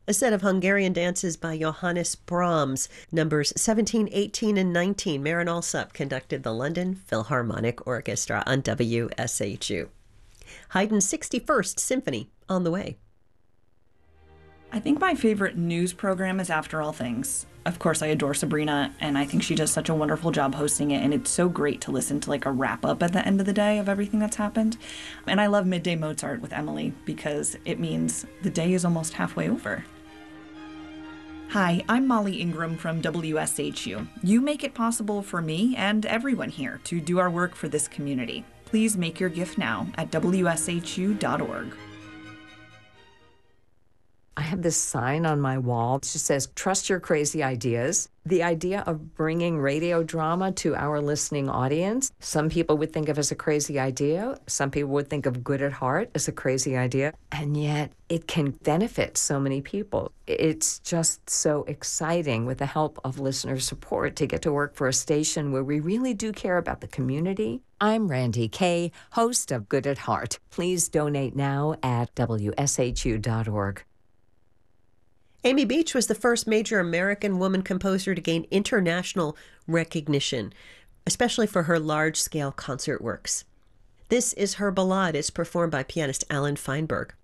a set of Hungarian dances by Johannes Brahms, numbers 17, 18, and 19. Marin Alsop conducted the London Philharmonic Orchestra on WSHU. Haydn's 61st Symphony on the way. I think my favorite news program is After All Things. Of course, I adore Sabrina, and I think she does such a wonderful job hosting it, and it's so great to listen to like a wrap-up at the end of the day of everything that's happened. And I love Midday Mozart with Emily because it means the day is almost halfway over. Hi, I'm Molly Ingram from WSHU. You make it possible for me and everyone here to do our work for this community. Please make your gift now at WSHU.org. I have this sign on my wall. It just says, trust your crazy ideas. The idea of bringing radio drama to our listening audience, some people would think of as a crazy idea. Some people would think of Good at Heart as a crazy idea. And yet it can benefit so many people. It's just so exciting with the help of listener support to get to work for a station where we really do care about the community. I'm Randy Kay, host of Good at Heart. Please donate now at WSHU.org. Amy Beach was the first major American woman composer to gain international recognition, especially for her large-scale concert works. This is her ballade. It's performed by pianist Alan Feinberg.